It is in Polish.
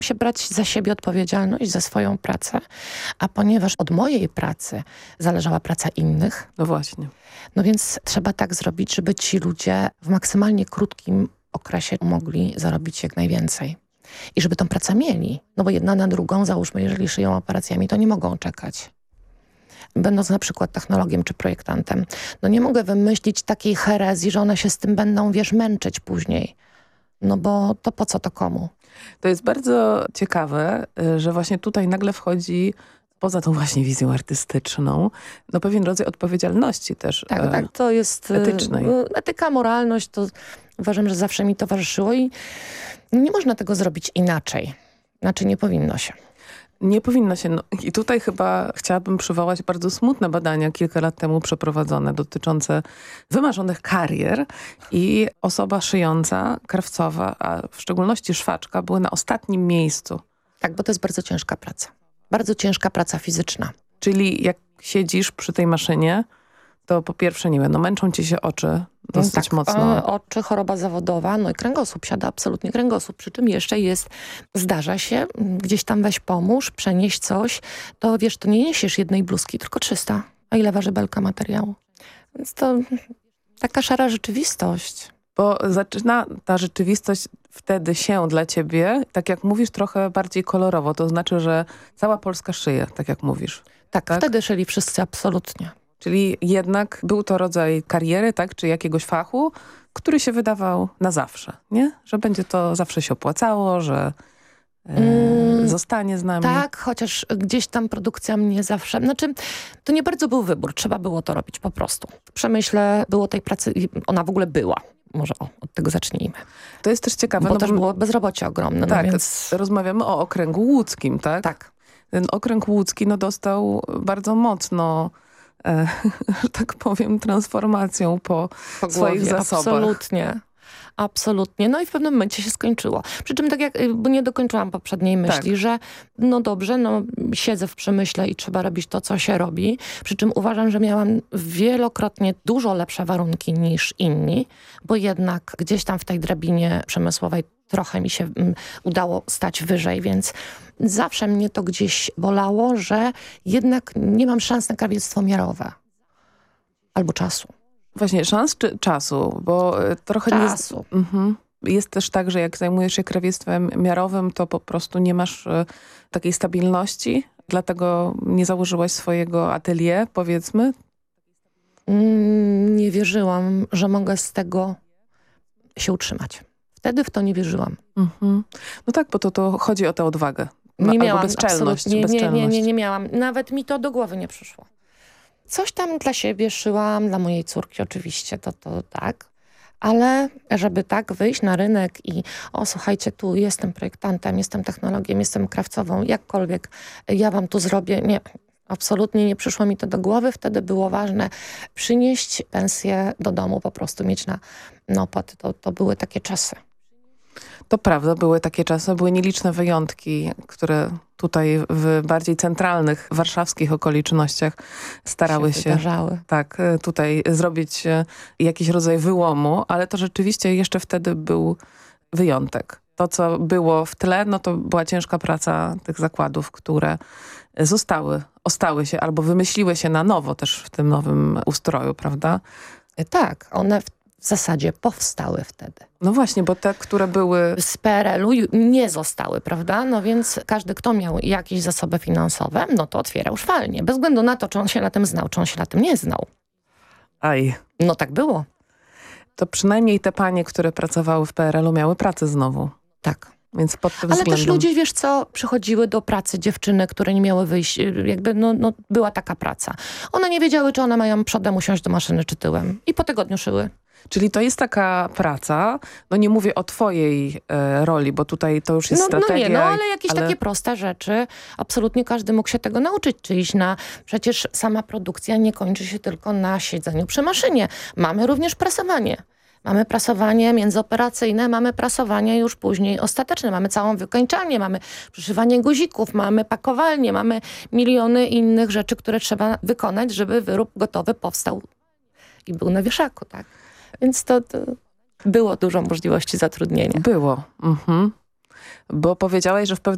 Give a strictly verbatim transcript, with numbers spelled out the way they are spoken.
się brać za siebie odpowiedzialność, za swoją pracę, a ponieważ od mojej pracy zależała praca innych, No właśnie. no więc trzeba tak zrobić, żeby ci ludzie w maksymalnie krótkim okresie mogli zarobić jak najwięcej. I żeby tą pracę mieli. No bo jedna na drugą, załóżmy, jeżeli szyją operacjami, to nie mogą czekać. Będąc na przykład technologiem czy projektantem, no nie mogę wymyślić takiej herezji, że one się z tym będą, wiesz, męczyć później. No bo to po co to komu? To jest bardzo ciekawe, że właśnie tutaj nagle wchodzi, poza tą właśnie wizją artystyczną, no pewien rodzaj odpowiedzialności też Tak, e, tak, to jest etycznej. Etyka, moralność, to uważam, że zawsze mi towarzyszyło i nie można tego zrobić inaczej. Znaczy nie powinno się. Nie powinno się. No, i tutaj chyba chciałabym przywołać bardzo smutne badania kilka lat temu przeprowadzone dotyczące wymarzonych karier i osoba szyjąca, krawcowa, a w szczególności szwaczka były na ostatnim miejscu. Tak, bo to jest bardzo ciężka praca. Bardzo ciężka praca fizyczna. Czyli jak siedzisz przy tej maszynie, to po pierwsze, nie wiem, no męczą ci się oczy dosyć tak, mocno. O, oczy, choroba zawodowa, no i kręgosłup siada, absolutnie kręgosłup. Przy czym jeszcze jest, zdarza się, gdzieś tam weź pomóż, przenieś coś, to wiesz, to nie niesiesz jednej bluzki, tylko trzysta. A ile waży belka materiału? Więc to taka szara rzeczywistość. Bo zaczyna ta rzeczywistość wtedy się dla ciebie, tak jak mówisz, trochę bardziej kolorowo. To znaczy, że cała Polska szyje, tak jak mówisz. Tak, tak? wtedy szyli wszyscy, absolutnie. Czyli jednak był to rodzaj kariery, tak, czy jakiegoś fachu, który się wydawał na zawsze, nie? Że będzie to zawsze się opłacało, że e, mm, zostanie z nami. Tak, chociaż gdzieś tam produkcja mnie zawsze... Znaczy, to nie bardzo był wybór, trzeba było to robić po prostu. W przemyśle było tej pracy, ona w ogóle była. Może o, od tego zacznijmy. To jest też ciekawe. Bo no też bo, było bezrobocie ogromne. Tak, no więc... rozmawiamy o okręgu łódzkim, tak? Tak. Ten okręg łódzki no, dostał bardzo mocno, e, że tak powiem, transformacją po, po swoich głowie, zasobach. Absolutnie. Absolutnie. No i w pewnym momencie się skończyło. Przy czym tak jak, bo nie dokończyłam poprzedniej myśli, tak. że no dobrze, no siedzę w przemyśle i trzeba robić to, co się robi. Przy czym uważam, że miałam wielokrotnie dużo lepsze warunki niż inni, bo jednak gdzieś tam w tej drabinie przemysłowej trochę mi się um, udało stać wyżej, więc zawsze mnie to gdzieś bolało, że jednak nie mam szans na krawiectwo miarowe. Albo czasu. Właśnie, szans czy czasu? Bo trochę Czasu. Nie, mhm. Jest też tak, że jak zajmujesz się krawiectwem miarowym, to po prostu nie masz e, takiej stabilności, dlatego nie założyłaś swojego atelier, powiedzmy? Mm, nie wierzyłam, że mogę z tego się utrzymać. Wtedy w to nie wierzyłam. Mhm. No tak, bo to, to chodzi o tę odwagę. No, nie miałam, bezczelność, absolutnie, bezczelność. Nie, nie, nie, nie miałam. Nawet mi to do głowy nie przyszło. Coś tam dla siebie szyłam, dla mojej córki oczywiście, to, to tak. Ale żeby tak wyjść na rynek i o słuchajcie, tu jestem projektantem, jestem technologiem, jestem krawcową, jakkolwiek ja wam tu zrobię, nie. Absolutnie nie przyszło mi to do głowy. Wtedy było ważne przynieść pensję do domu, po prostu mieć na, na opłaty. To, to były takie czasy. To prawda, były takie czasy, były nieliczne wyjątki, które tutaj w bardziej centralnych warszawskich okolicznościach starały się, się tak, tutaj zrobić jakiś rodzaj wyłomu, ale to rzeczywiście jeszcze wtedy był wyjątek. To, co było w tle, no to była ciężka praca tych zakładów, które zostały, ostały się albo wymyśliły się na nowo też w tym nowym ustroju, prawda? Tak, one w w zasadzie powstały wtedy. No właśnie, bo te, które były... Z P R L u nie zostały, prawda? No więc każdy, kto miał jakieś zasoby finansowe, no to otwierał szwalnię. Bez względu na to, czy on się na tym znał, czy on się na tym nie znał. Aj. No tak było. To przynajmniej te panie, które pracowały w P R L u miały pracę znowu. Tak. Więc pod tym Ale względem... też ludzie, wiesz co, przychodziły do pracy dziewczyny, które nie miały wyjść, jakby no, no była taka praca. One nie wiedziały, czy one mają przodem usiąść do maszyny, czy tyłem. I po tygodniu szyły. Czyli to jest taka praca, no nie mówię o twojej e, roli, bo tutaj to już jest no, strategia. No nie, no ale jakieś ale... takie proste rzeczy, absolutnie każdy mógł się tego nauczyć, czy iść na, przecież sama produkcja nie kończy się tylko na siedzeniu przy maszynie. Mamy również prasowanie. Mamy prasowanie międzyoperacyjne, mamy prasowanie już później ostateczne, mamy całą wykończalnię, mamy przyszywanie guzików, mamy pakowalnię, mamy miliony innych rzeczy, które trzeba wykonać, żeby wyrób gotowy powstał i był na wieszaku, tak? Więc to, to było dużo możliwości zatrudnienia. Było. Mhm. Bo powiedziałaś, że w pewnym